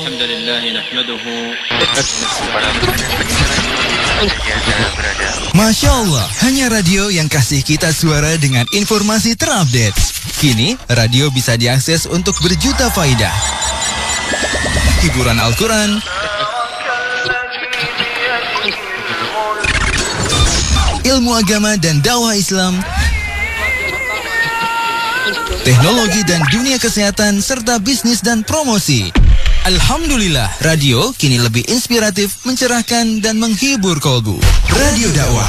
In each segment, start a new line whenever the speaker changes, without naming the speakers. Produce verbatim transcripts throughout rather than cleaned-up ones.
Alhamdulillah nahmaduhu.
Masya Allah, hanya radio yang kasih kita suara dengan informasi terupdate. Kini, radio bisa diakses untuk berjuta faidah. Hiburan Al-Quran, ilmu agama dan dakwah Islam, teknologi dan dunia kesehatan, serta bisnis dan promosi. Alhamdulillah, radio kini lebih inspiratif, mencerahkan, dan menghibur kolbu. Radio dakwah.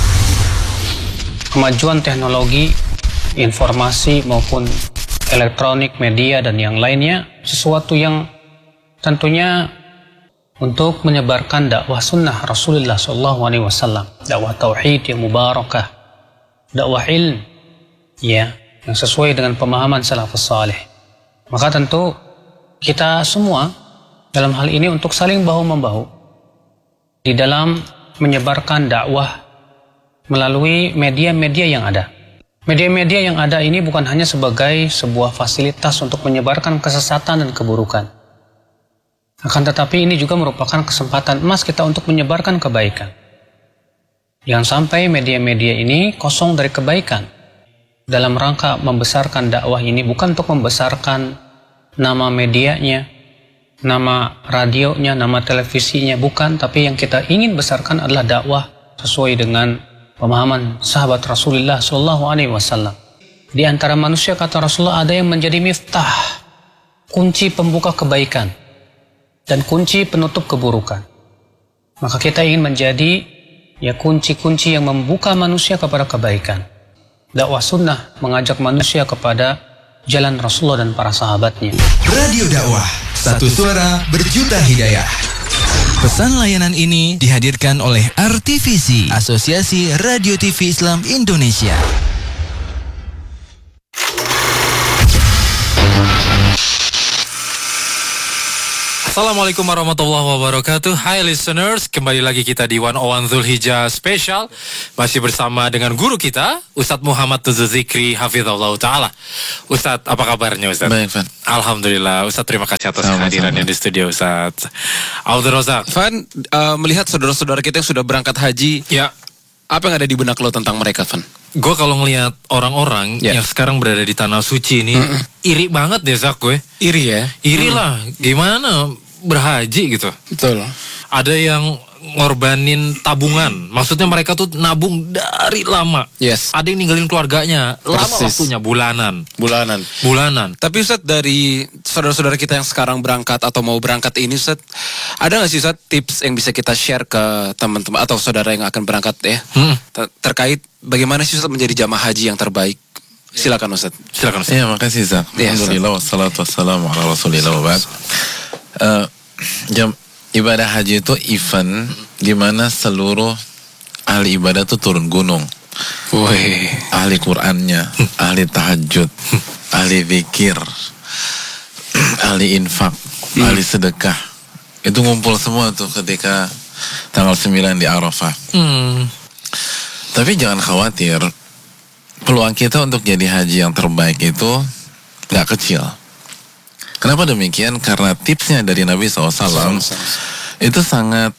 Kemajuan teknologi, informasi maupun elektronik, media, dan yang lainnya, sesuatu yang tentunya untuk menyebarkan dakwah sunnah Rasulullah shallallahu alaihi wasallam, dakwah tauhid yang mubarakah, dakwah ilm, ya, yang sesuai dengan pemahaman salafus salih. Maka tentu kita semua dalam hal ini untuk saling bahu-membahu di dalam menyebarkan dakwah melalui media-media yang ada. Media-media yang ada ini bukan hanya sebagai sebuah fasilitas untuk menyebarkan kesesatan dan keburukan. Akan tetapi ini juga merupakan kesempatan emas kita untuk menyebarkan kebaikan. Jangan sampai media-media ini kosong dari kebaikan. Dalam rangka membesarkan dakwah ini bukan untuk membesarkan nama medianya, nama radionya, nama televisinya, bukan. Tapi yang kita ingin besarkan adalah dakwah sesuai dengan pemahaman sahabat Rasulullah shallallahu alaihi wasallam. Di antara manusia, kata Rasulullah, ada yang menjadi miftah, kunci pembuka kebaikan dan kunci penutup keburukan. Maka kita ingin menjadi ya kunci-kunci yang membuka manusia kepada kebaikan. Dakwah sunnah mengajak manusia kepada jalan Rasulullah dan para sahabatnya.
Radio dakwah, satu suara berjuta hidayah. Pesan layanan ini dihadirkan oleh R T V C, Asosiasi Radio T V Islam Indonesia.
Assalamualaikum warahmatullahi wabarakatuh. Hai listeners, kembali lagi kita di seratus satu Dzulhijjah Special. Masih bersama dengan guru kita, Ustadz Muhammad Tuzuzikri Hafizahullah Ta'ala. Ustadz, apa kabarnya Ustadz?
Baik, Van.
Alhamdulillah, Ustadz terima kasih atas
Sama-sama.
kehadirannya di studio Ustadz. Abdul Razak.
Van, uh, melihat saudara-saudara kita yang sudah berangkat haji,
Ya,
apa yang ada di benak lo tentang mereka, Van?
gue kalau ngelihat orang-orang
Ya.
yang sekarang berada di tanah suci ini,
Mm-mm.
iri banget deh Zak gue.
Iri ya?
Iri lah, gimana berhaji gitu.
Betul.
Ada yang ngorbanin tabungan, maksudnya mereka tuh nabung dari lama.
Yes.
Ada yang ninggalin keluarganya, lama
Persis.
waktunya, bulanan.
Bulanan.
Bulanan.
Tapi Ustadz, dari saudara-saudara kita yang sekarang berangkat atau mau berangkat ini, Ustadz, ada nggak sih Ustadz tips yang bisa kita share ke teman-teman atau saudara yang akan berangkat ya,
Hmm.
ter- terkait bagaimana sih Ustadz menjadi jamaah haji yang terbaik? Silakan Ustadz.
Silakan Ustaz.
Ya, makasih Zak.
Ya,
Alhamdulillah wassalatu wassalamu ala Rasulillah wa ba'd. Eh, jam ibadah haji itu event di mana seluruh ahli ibadah itu turun gunung.
Wih.
Ahli Qur'annya, ahli tahajud, ahli zikir, ahli infak, ahli sedekah. Itu ngumpul semua tuh ketika tanggal sembilan di Arafah.
Hmm.
Tapi jangan khawatir, peluang kita untuk jadi haji yang terbaik itu gak kecil. Kenapa demikian? Karena tipsnya dari Nabi shallallahu alaihi wasallam itu sangat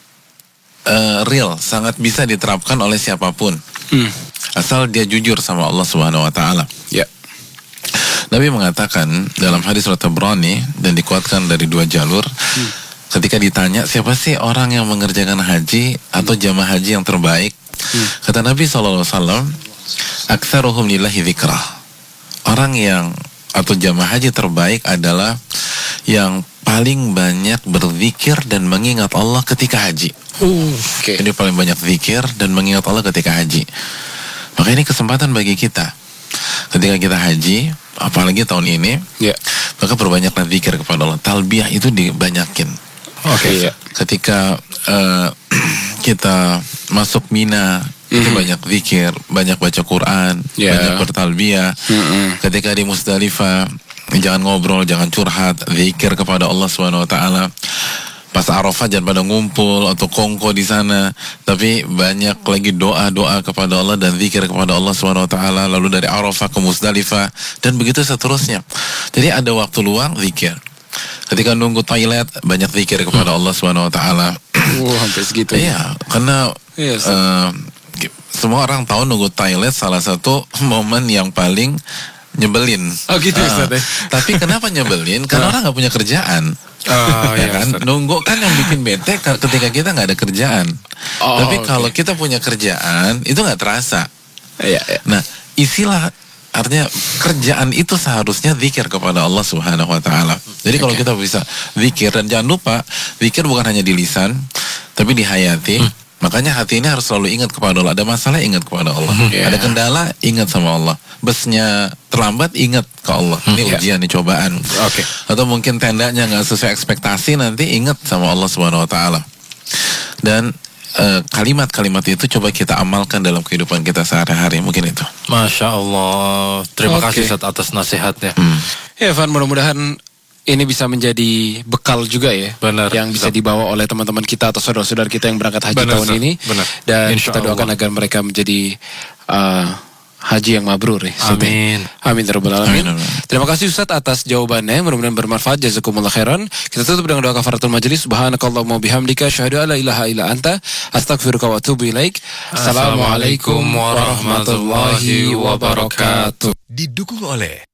uh, real, sangat bisa diterapkan oleh siapapun.
Hmm.
Asal dia jujur sama Allah Subhanahu Wa Taala.
Ya.
Nabi mengatakan dalam hadis riwayat Tabrani dan dikuatkan dari dua jalur, hmm. ketika ditanya siapa sih orang yang mengerjakan haji atau jamaah haji yang terbaik, hmm. kata Nabi shallallahu alaihi wasallam, aktsaruhum lillahi dzikrah. Orang yang atau jamaah haji terbaik adalah yang paling banyak berzikir dan mengingat Allah ketika haji.
Uh, Oke.
Jadi paling banyak zikir dan mengingat Allah ketika haji. Maka ini kesempatan bagi kita. Ketika kita haji, apalagi tahun ini,
Ya.
maka perbanyaklah zikir kepada Allah. Talbiyah itu dibanyakin.
Oke. Ya.
Ketika uh, kita masuk Mina, itu
Mhm.
banyak zikir, banyak baca Quran,
Ya.
banyak bertalbiyah.
Mm-mm.
Ketika di Musdalifah, jangan ngobrol, jangan curhat, zikir kepada Allah Subhanahu Wa Taala. Pas Arafah jangan pada ngumpul atau kongko di sana, tapi banyak lagi doa-doa kepada Allah dan zikir kepada Allah Subhanahu Wa Taala. Lalu dari Arafah ke Musdalifah dan begitu seterusnya. Jadi ada waktu luang zikir, Ketika nunggu toilet banyak zikir kepada Allah Subhanahu wa taala.
Wah, sampai segitu.
Iya, karena
Iya, Ustaz.
eh, semua orang tahu nunggu toilet salah satu momen yang paling nyebelin.
Oh gitu,
Eh,
Ustaz, ya?
Tapi kenapa nyebelin? Karena orang nggak punya kerjaan.
Oh,
Ya
iya,
kan?
Ustaz.
Nunggu kan yang bikin bete ka- ketika kita nggak ada kerjaan.
Oh,
Tapi
oke.
kalau kita punya kerjaan itu nggak terasa.
Iya, iya.
Nah, istilah artinya kerjaan itu seharusnya zikir kepada Allah Subhanahu wa taala. Jadi kalau
Oke.
kita bisa zikir, dan jangan lupa zikir bukan hanya di lisan tapi dihayati.
Hmm.
Makanya hati ini harus selalu ingat kepada Allah. Ada masalah ingat kepada Allah.
Yeah.
Ada kendala ingat sama Allah. Busnya terlambat ingat ke Allah. Ini
Yeah.
ujian, ini cobaan.
Oke.
Atau mungkin tendanya nggak sesuai ekspektasi, nanti ingat sama Allah Subhanahu wa taala. Dan eh, kalimat-kalimat itu coba kita amalkan dalam kehidupan kita sehari-hari. Mungkin itu.
Masya Allah. Terima
Oke.
kasih Ustaz atas nasihatnya.
Hmm.
Ya, Van, mudah-mudahan ini bisa menjadi bekal juga ya.
Benar.
Yang bisa dibawa oleh teman-teman kita atau saudara-saudara kita yang berangkat haji
Benar,
tahun
Ustaz.
ini.
Benar.
Dan
Insya
kita doakan
Allah.
agar mereka menjadi uh, haji yang mabrur ya.
Amin.
Amin ya rabbal alamin.
Amin, amin.
Terima kasih Ustaz atas jawabannya. Mudah-mudahan bermanfaat. Jazakumullah khairan. Kita tutup dengan doa kafaratul majelis. Subhanakallahumma bihamdika asyhadu an la ilaha illa anta astaghfiruka wa atubu ilaik. Assalamualaikum warahmatullahi wabarakatuh.
Didukung oleh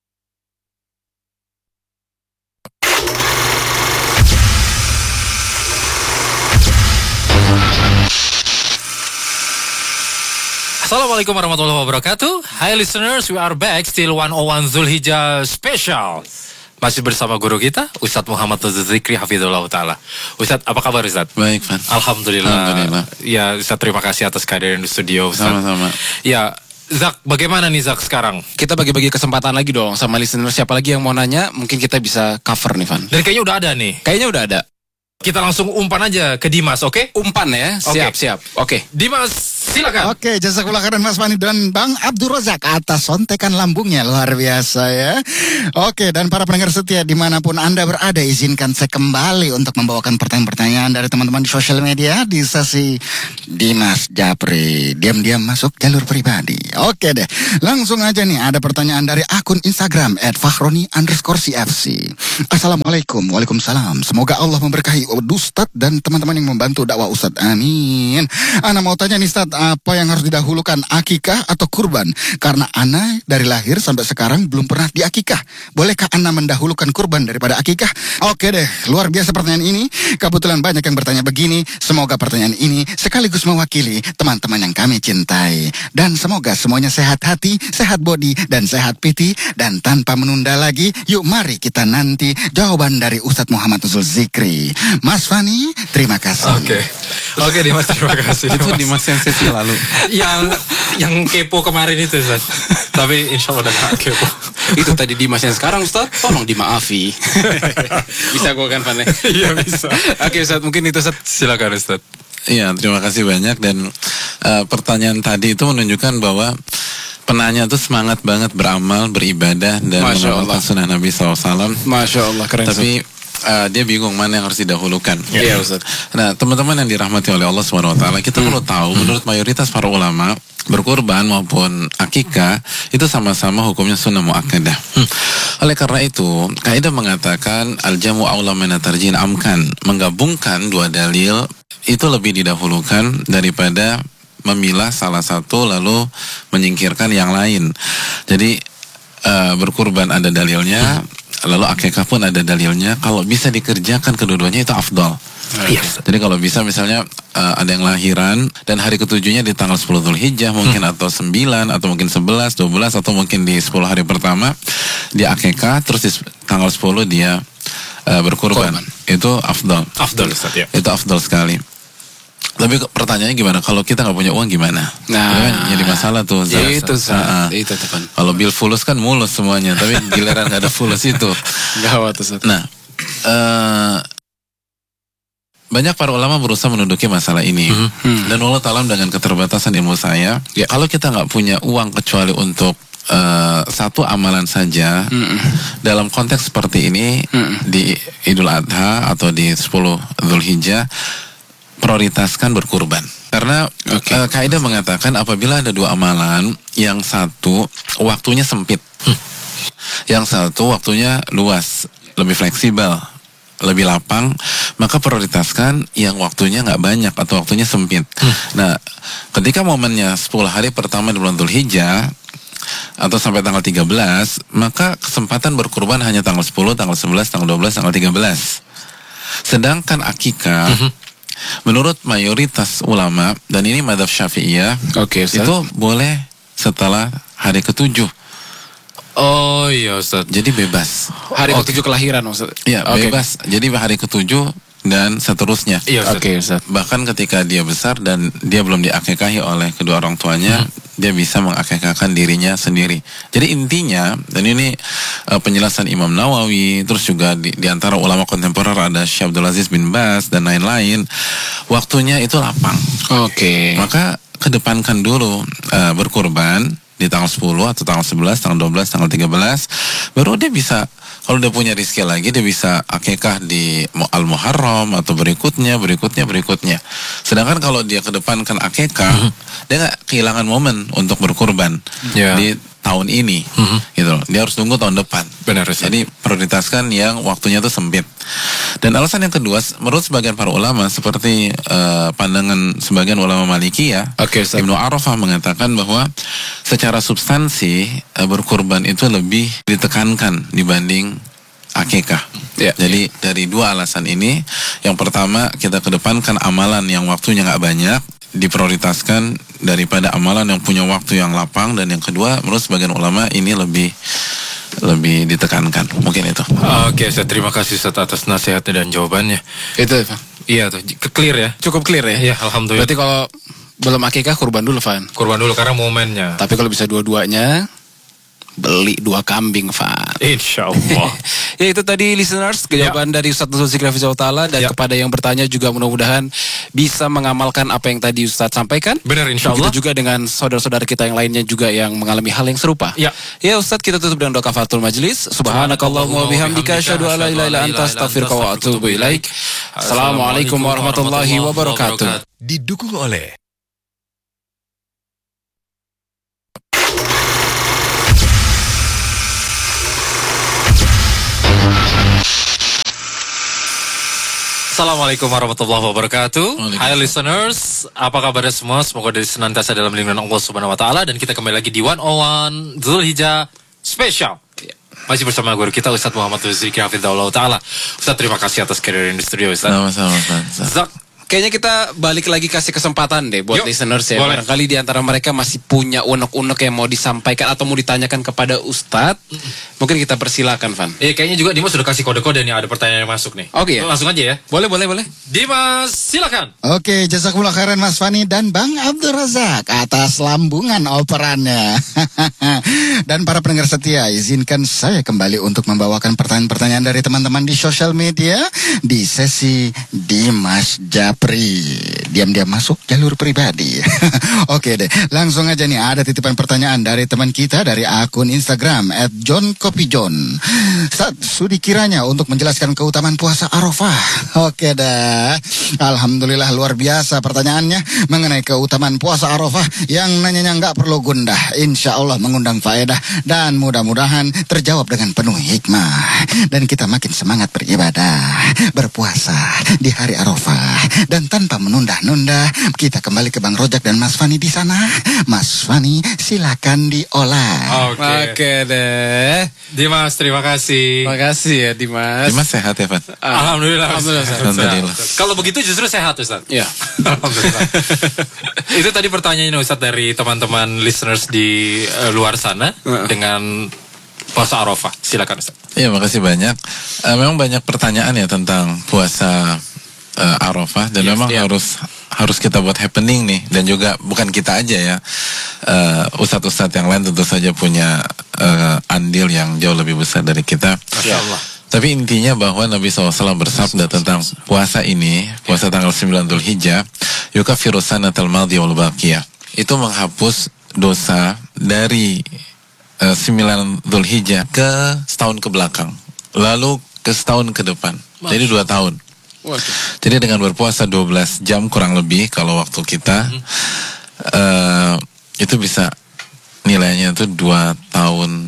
Assalamualaikum warahmatullahi wabarakatuh. Hi listeners, we are back still one oh one Zulhijjah special. Masih bersama guru kita Ustadz Muhammad Zikri Hafizullah Ta'ala. Ustadz, apa kabar Ustadz?
Baik, Van.
Alhamdulillah.
Alhamdulillah.
Ya Ustadz, terima kasih atas kehadiran di studio Ustadz.
Sama-sama.
Ya Zak, bagaimana nih Zak sekarang?
Kita bagi-bagi kesempatan lagi dong sama listener. Siapa lagi yang mau nanya, mungkin kita bisa cover nih, Van.
Dan kayaknya udah ada nih.
Kayaknya udah ada.
Kita langsung umpan aja ke Dimas, oke?
Umpan ya. Siap, siap. Oke.
Dimas, silakan.
Oke, jazakallah khairan Mas Fani dan Bang Abdul Razak atas sontekan lambungnya, luar biasa ya. Oke, dan para pendengar setia dimanapun Anda berada, izinkan saya kembali untuk membawakan pertanyaan-pertanyaan dari teman-teman di sosial media di sesi Dimas Japri. Diam-diam masuk jalur pribadi. Oke deh, langsung aja nih ada pertanyaan dari akun Instagram at fahroni underscore cfc. Assalamualaikum, waalaikumsalam. Semoga Allah memberkahi Ustadz dan teman-teman yang membantu dakwah Ustadz. Amin. Ana mau tanya nih Ustadz, apa yang harus didahulukan, akikah atau kurban? Karena Ana dari lahir sampai sekarang belum pernah diakikah. Bolehkah Ana mendahulukan kurban daripada akikah? Oke deh, luar biasa pertanyaan ini. Kebetulan banyak yang bertanya begini. Semoga pertanyaan ini sekaligus mewakili teman-teman yang kami cintai. Dan semoga semuanya sehat hati, sehat body, dan sehat piti. Dan tanpa menunda lagi, yuk mari kita nanti jawaban dari Ustadz Muhammad Zikri. Mas Fani, terima kasih.
Oke. Oke Dimas, terima kasih.
Itu Dimas yang sesi lalu.
yang yang kepo kemarin itu Ustaz. Tapi insya Allah udah gak kepo.
Itu tadi Dimas yang sekarang Ustaz, tolong dimaafi. Bisa gue kan, Van?
Iya bisa.
Oke Ustaz, mungkin itu Ustaz.
Silakan Ustaz.
Iya, terima kasih banyak. Dan eh, pertanyaan tadi itu menunjukkan bahwa penanya itu semangat banget beramal, beribadah, dan
Masya
mengamalkan
Allah.
sunnah Nabi shallallahu alaihi wasallam.
Masya Allah, keren.
Tapi eh, dia bingung mana yang harus didahulukan.
Iya, Ustaz.
Nah, teman-teman yang dirahmati oleh Allah Subhanahu wa taala, kita perlu tahu menurut mayoritas para ulama, berkurban maupun akikah itu sama-sama hukumnya sunnah muakkadah. Oleh karena itu, kaidah mengatakan al-jamu aula min at-tarjih amkan, menggabungkan dua dalil itu lebih didahulukan daripada memilah salah satu lalu menyingkirkan yang lain. Jadi eh, berkurban ada dalilnya, lalu akikah pun ada dalilnya. Kalau bisa dikerjakan kedua-duanya itu afdal.
Iya.
Jadi kalau bisa misalnya uh, ada yang lahiran dan hari ketujuhnya di tanggal sepuluh Dzulhijjah mungkin
Hmm.
atau sembilan atau mungkin sebelas, dua belas atau mungkin di sepuluh hari pertama dia akikah, terus di tanggal sepuluh dia uh, berkurban.
Korban.
Itu afdal.
Afdal Ustaz ya.
Itu afdal sekali. Tapi ke- pertanyaannya gimana? Kalau kita nggak punya uang gimana?
Nah,
Itu kan jadi masalah tuh. Zat.
Itu Ustaz.
Ah, ah.
Itu tuh, Van.
Kalau bil fulus kan mulus semuanya, tapi giliran nggak ada fulus itu.
Gawat Ustaz.
Nah, eh, banyak para ulama berusaha menduduki masalah ini. Dan Allah Ta'ala dengan keterbatasan ilmu saya,
Ya.
kalau kita nggak punya uang kecuali untuk eh, satu amalan saja, dalam konteks seperti ini, di Idul Adha atau di sepuluh Dzulhijjah, prioritaskan berkurban. Karena
Oke.
eh, kaidah mengatakan apabila ada dua amalan, yang satu waktunya sempit, yang satu waktunya luas. lebih fleksibel, lebih lapang, maka prioritaskan yang waktunya nggak banyak atau waktunya sempit. Hmm. Nah, ketika momennya sepuluh hari pertama di bulan Dzulhijjah atau sampai tanggal tiga belas, maka kesempatan berkurban hanya tanggal sepuluh, tanggal sebelas, tanggal dua belas, tanggal tiga belas. Sedangkan akikah, hmm. menurut mayoritas ulama, dan ini mazhab Syafi'iyah,
okay,
itu boleh setelah hari ketujuh.
Oh iya Ustaz.
Jadi bebas.
Hari
okay.
ketujuh kelahiran Ustaz.
Iya, okay. bebas. Jadi hari ketujuh dan seterusnya.
Iya Ustaz.
Oke okay, Ustaz.
Bahkan ketika dia besar dan dia belum diakikahi oleh kedua orang tuanya, hmm. dia bisa mengakikahkan dirinya sendiri. Jadi intinya, dan ini uh, penjelasan Imam Nawawi, terus juga di, di antara ulama kontemporer ada Syekh Abdul Aziz bin Baz dan lain-lain, waktunya itu lapang.
Oke. Okay.
Maka kedepankan dulu uh, berkurban di tanggal sepuluh atau tanggal sebelas, tanggal dua belas, tanggal tiga belas, baru dia bisa, kalau dia punya rezeki lagi, dia bisa akikah di Al-Muharram atau berikutnya, berikutnya, berikutnya. Sedangkan kalau dia kedepankan akikah, mm-hmm. dia nggak kehilangan momen untuk berkurban yeah. di tahun ini, mm-hmm. gitu. Dia harus tunggu tahun depan.
Benar.
Jadi prioritaskan yang waktunya itu sempit. Dan alasan yang kedua, menurut sebagian para ulama, seperti uh, pandangan sebagian ulama Malikiyah, okay, Ibnu Arafah mengatakan bahwa secara substansi uh, berkurban itu lebih ditekankan dibanding akikah. Ya, Jadi ya. dari dua alasan ini, yang pertama kita kedepankan amalan yang waktunya nggak banyak, diprioritaskan daripada amalan yang punya waktu yang lapang, dan yang kedua menurut sebagian ulama ini lebih lebih ditekankan. Mungkin itu.
Oke, saya terima kasih Ustaz atas nasihatnya dan jawabannya.
Itu Pak.
Iya tuh, clear ya.
Cukup clear ya.
Iya, alhamdulillah.
Berarti kalau belum akikah kurban dulu, Van.
Kurban dulu karena momennya.
Tapi kalau bisa dua-duanya, beli dua kambing, Van.
Insya Allah.
Ya itu tadi listeners, jawaban ya. dari Ustaz Nuzul Zikri Hafizahullah Ta'ala. Dan ya. kepada yang bertanya juga mudah-mudahan bisa mengamalkan apa yang tadi Ustaz sampaikan.
Benar, insya Allah.
Begitu juga dengan saudara-saudara kita yang lainnya juga yang mengalami hal yang serupa. Ya, ya Ustaz, kita tutup dengan doa kafaratul majlis. Subhanakallahumma wa bihamdika asyhadu an la ilaha illa anta astaghfiruka wa atubu ilaik. Assalamualaikum warahmatullahi wabarakatuh.
Didukung oleh
Assalamualaikum warahmatullahi wabarakatuh. Hai listeners, apa kabarnya semua? Semoga dari senantiasa dalam lindungan Allah Subhanahu wa taala, dan kita kembali lagi di one oh one Dzulhijjah Special. Masih bersama guru kita Ustaz Muhammad Zikri Hafizahullah Ta'ala. Ustaz, terima kasih atas kehadiran di studio Ustaz.
Sama-sama Ustaz.
Zak, kayaknya kita balik lagi kasih kesempatan deh buat Yuk, listeners ya.
Boleh.
Barangkali di antara mereka masih punya unek-unek yang mau disampaikan atau mau ditanyakan kepada Ustadz. Mungkin kita persilakan, Van.
Iya, kayaknya juga Dimas sudah kasih kode-kode nih, ada pertanyaan yang masuk nih.
Oke ya.
Langsung aja ya.
Boleh, boleh, boleh.
Dimas, silakan.
Oke, jazakumullah khairan Mas Fani dan Bang Abdul Razak atas lambungan operannya. Dan para pendengar setia, izinkan saya kembali untuk membawakan pertanyaan-pertanyaan dari teman-teman di sosial media di sesi Dimas Japri. Diam-diam masuk jalur pribadi. Oke deh, langsung aja nih, ada titipan pertanyaan dari teman kita dari akun Instagram at john kopi john. Saat sudi kiranya untuk menjelaskan keutamaan puasa Arafah. Oke dah, alhamdulillah luar biasa pertanyaannya mengenai keutamaan puasa Arafah yang nanyanya nggak perlu gundah. Insya Allah mengundang faedah dan mudah-mudahan terjawab dengan penuh hikmah, dan kita makin semangat beribadah, berpuasa di hari Arafah. Dan tanpa menunda-nunda, kita kembali ke Bang Rojak dan Mas Fani di sana. Mas Fani, silakan diolah.
Oke okay.
okay, deh.
Dimas, terima kasih.
Terima kasih ya Dimas.
Dimas sehat ya, Pak?
Alhamdulillah.
Alhamdulillah.
Alhamdulillah.
Kalau begitu justru sehat, Ustaz.
Ya.
Alhamdulillah. Itu tadi pertanyaannya Ustaz dari teman-teman listeners di uh, luar sana uh. dengan puasa Arafah. Silakan Ustaz.
Iya, makasih banyak. Uh, memang banyak pertanyaan ya tentang puasa uh, Arafah, dan yes, memang yeah. harus harus kita buat happening nih, dan juga bukan kita aja ya, uh, ustadz-ustadz yang lain tentu saja punya uh, andil yang jauh lebih besar dari kita.
Masya Allah.
Tapi intinya bahwa Nabi shallallahu alaihi wasallam bersabda tentang puasa ini, puasa tanggal sembilan Dzulhijjah, yukaffiru sanatal madhiyah wal baqiyah. Itu menghapus dosa dari uh, sembilan Dzulhijjah ke setahun ke belakang, lalu ke setahun ke depan. Masya. Jadi dua tahun. Jadi dengan berpuasa dua belas jam kurang lebih kalau waktu kita, mm-hmm. uh, itu bisa nilainya itu dua tahun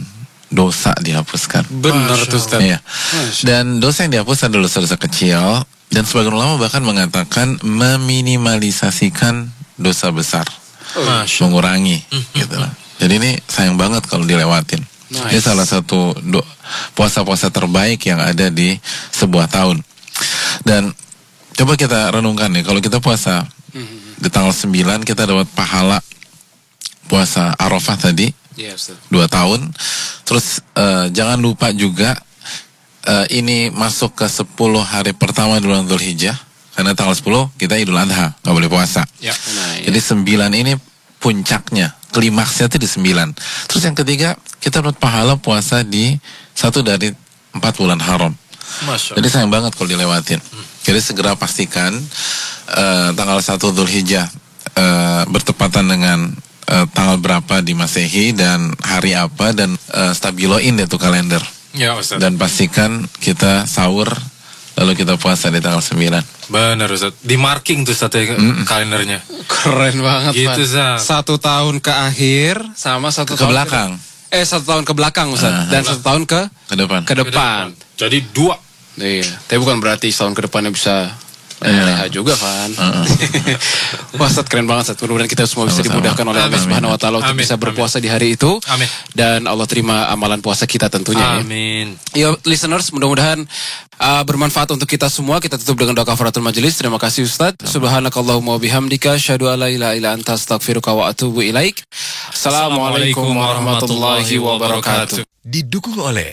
dosa dihapuskan.
Benar tuh Ustaz.
Iya. Dan dosa yang dihapus adalah dosa-dosa kecil, dan sebagian ulama bahkan mengatakan meminimalisasikan dosa besar, mengurangi, gitu lah. Jadi ini sayang banget kalau dilewatin. Nice. Ini salah satu do- puasa-puasa terbaik yang ada di sebuah tahun. Dan coba kita renungkan nih, kalau kita puasa di tanggal sembilan kita dapat pahala puasa Arafah tadi, yes, dua tahun. Terus uh, jangan lupa juga uh, ini masuk ke sepuluh hari pertama di bulan Dzulhijjah, karena tanggal sepuluh kita Idul Adha, nggak boleh puasa. Ya. Nah, jadi sembilan ini puncaknya, klimaksnya itu di sembilan. Terus yang ketiga, kita dapat pahala puasa di satu dari empat bulan haram. Masya. Jadi sayang banget kalau dilewatin. Hmm. Jadi segera pastikan uh, tanggal satu Dzulhijjah uh, bertepatan dengan uh, tanggal berapa di Masehi dan hari apa, dan uh, stabiloin deh tuh kalender. Ya, Ustaz. Dan pastikan kita sahur lalu kita puasa di tanggal sembilan.
Benar Ustaz. Di marking tuh Ustaz ya, mm. kalendernya.
Keren banget gitu, Ustaz. Satu tahun ke akhir sama satu
ke
tahun
belakang.
Ke, eh satu tahun ke belakang Ustaz. Uh, dan satu tahun ke
ke depan.
Ke depan.
Jadi dua.
Iya, tapi bukan berarti setahun ke depannya bisa leha juga kan. Uh-uh. Wah, Ustaz keren banget Ustaz. Mudah-mudahan kita semua bisa dimudahkan oleh Allah Subhanahu wa taala untuk bisa berpuasa di hari itu. Amin. Dan Allah terima amalan puasa kita tentunya.
Amin.
Ya, listeners, mudah-mudahan uh, bermanfaat untuk kita semua. Kita tutup dengan doa kafaratul majelis. Terima kasih Ustaz. Subhanakallahumma wa bihamdika asyhadu an la ilaha illa anta astaghfiruka wa atubu ilaik. Assalamualaikum warahmatullahi wabarakatuh.
Didukung oleh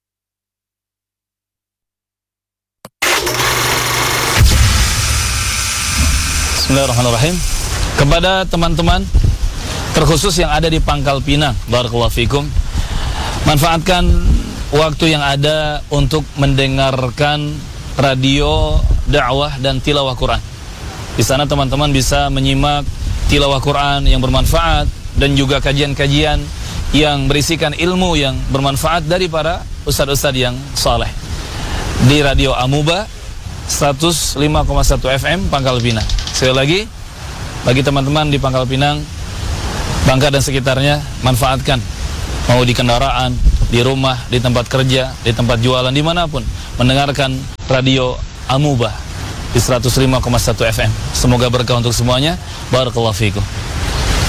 Bismillahirrahmanirrahim. Kepada teman-teman terkhusus yang ada di Pangkal Pinang, barakallahu fikum, manfaatkan waktu yang ada untuk mendengarkan radio dakwah dan tilawah Quran. Di sana teman-teman bisa menyimak tilawah Quran yang bermanfaat dan juga kajian-kajian yang berisikan ilmu yang bermanfaat dari para ustadz-ustadz yang saleh. Di Radio Amuba seratus lima koma satu F M Pangkal Pinang. Sekali lagi, bagi teman-teman di Pangkal Pinang, Bangka dan sekitarnya, manfaatkan. Mau di kendaraan, di rumah, di tempat kerja, di tempat jualan, dimanapun, mendengarkan Radio Amuba di seratus lima koma satu F M. Semoga berkah untuk semuanya. Barakallahu fikum.